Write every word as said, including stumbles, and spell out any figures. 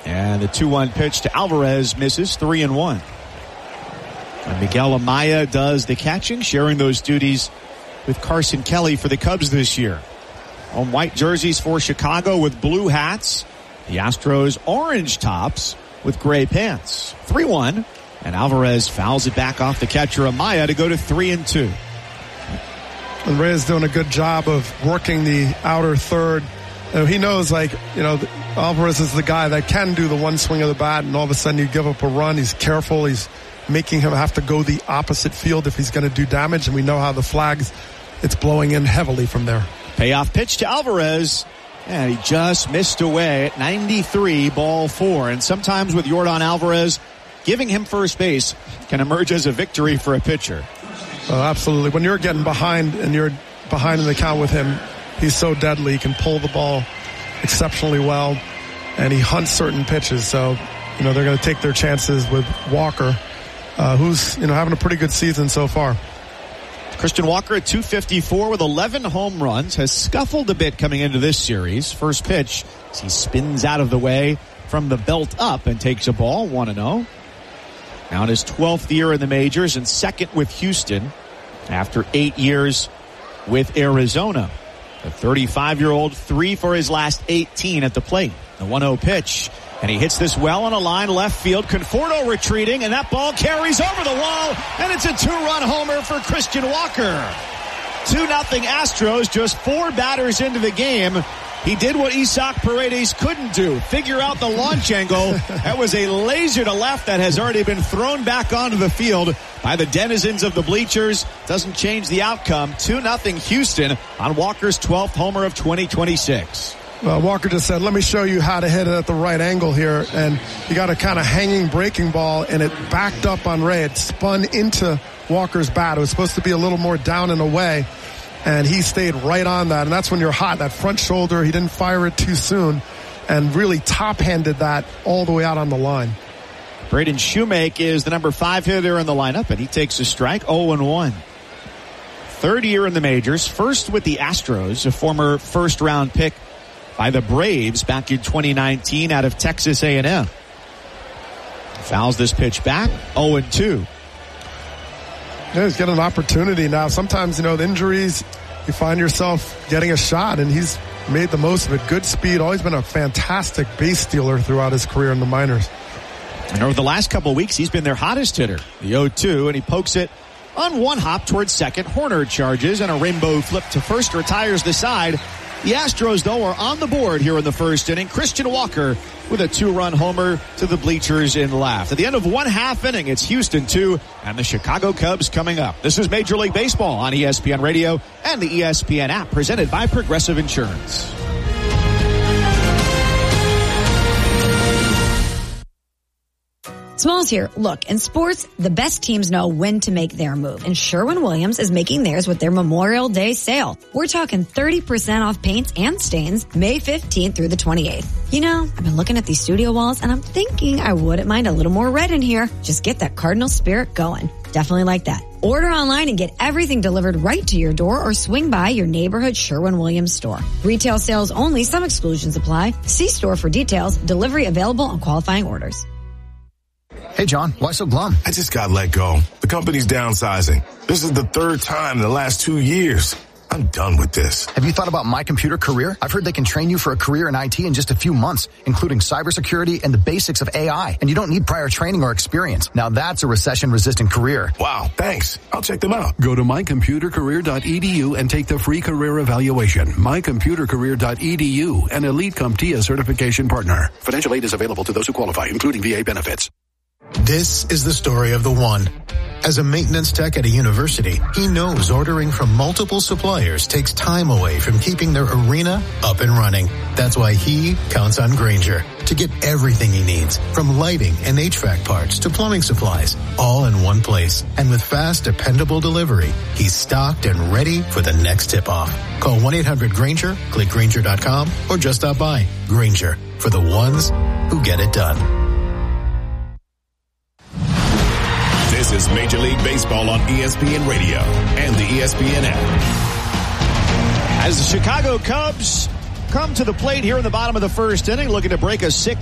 And the two one pitch to Alvarez misses, three and one. And Miguel Amaya does the catching, sharing those duties with Carson Kelly for the Cubs this year. On white jerseys for Chicago with blue hats. The Astros orange tops with gray pants. three one. And Alvarez fouls it back off the catcher Amaya to go to three and two. And Reyes doing a good job of working the outer third. You know, he knows, like, you know, Alvarez is the guy that can do the one swing of the bat, and all of a sudden you give up a run. He's careful. He's making him have to go the opposite field if he's going to do damage, and we know how the flags, it's blowing in heavily from there. Payoff pitch to Alvarez, and he just missed away at ninety-three, ball four. And sometimes with Yordan Alvarez, giving him first base can emerge as a victory for a pitcher. Oh, absolutely. When you're getting behind and you're behind in the count with him, he's so deadly. He can pull the ball exceptionally well, and he hunts certain pitches. So, you know, they're going to take their chances with Walker, uh, who's, you know, having a pretty good season so far. Christian Walker at two fifty-four with eleven home runs, has scuffled a bit coming into this series. First pitch as he spins out of the way from the belt up and takes a ball, one and oh. Now in his twelfth year in the majors and second with Houston after eight years with Arizona. The thirty-five-year-old, three for his last eighteen at the plate. The one oh pitch, and he hits this well on a line left field. Conforto retreating, and that ball carries over the wall, and it's a two-run homer for Christian Walker. two nothing Astros, just four batters into the game. He did what Isaac Paredes couldn't do, figure out the launch angle. That was a laser to left that has already been thrown back onto the field by the denizens of the bleachers. Doesn't change the outcome. two nothing Houston on Walker's twelfth homer of twenty twenty-six. Well, Walker just said, let me show you how to hit it at the right angle here. And he got a kind of hanging breaking ball, and it backed up on Ray. It spun into Walker's bat. It was supposed to be a little more down and away, and he stayed right on that. And that's when you're hot. That front shoulder, he didn't fire it too soon and really top-handed that all the way out on the line. Braden Shoemake is the number five hitter in the lineup, and he takes a strike, oh and one. Third year in the majors, first with the Astros, a former first-round pick by the Braves back in twenty nineteen out of Texas A and M. Fouls this pitch back, oh and two. Yeah, he's getting an opportunity now. Sometimes, you know, the injuries, you find yourself getting a shot, and he's made the most of it. Good speed, always been a fantastic base stealer throughout his career in the minors. And over the last couple of weeks, he's been their hottest hitter, the oh two, and he pokes it on one hop towards second. Horner charges, and a rainbow flip to first retires the side. The Astros, though, are on the board here in the first inning. Christian Walker with a two-run homer to the bleachers in left. At the end of one half inning, it's Houston two and the Chicago Cubs coming up. This is Major League Baseball on E S P N Radio and the E S P N app, presented by Progressive Insurance. Smalls here. Look, in sports, the best teams know when to make their move, and Sherwin-Williams is making theirs with their Memorial Day sale. We're talking thirty percent off paints and stains May fifteenth through the twenty-eighth. You know, I've been looking at these studio walls, and I'm thinking I wouldn't mind a little more red in here. Just get that Cardinal spirit going. Definitely like that. Order online and get everything delivered right to your door, or swing by your neighborhood Sherwin-Williams store. Retail sales only. Some exclusions apply. See store for details. Delivery available on qualifying orders. Hey, John, why so glum? I just got let go. The company's downsizing. This is the third time in the last two years. I'm done with this. Have you thought about My Computer Career? I've heard they can train you for a career in I T in just a few months, including cybersecurity and the basics of A I. And you don't need prior training or experience. Now that's a recession-resistant career. Wow, thanks. I'll check them out. Go to my computer career dot e d u and take the free career evaluation. my computer career dot e d u, an Elite CompTIA certification partner. Financial aid is available to those who qualify, including V A benefits. This is the story of the one. As a maintenance tech at a university, he knows ordering from multiple suppliers takes time away from keeping their arena up and running. That's why he counts on Grainger to get everything he needs, from lighting and H V A C parts to plumbing supplies, all in one place. And with fast, dependable delivery, he's stocked and ready for the next tip-off. Call one eight hundred Grainger, click Grainger dot com, or just stop by. Grainger, for the ones who get it done. This is Major League Baseball on E S P N Radio and the E S P N app. As the Chicago Cubs come to the plate here in the bottom of the first inning, looking to break a six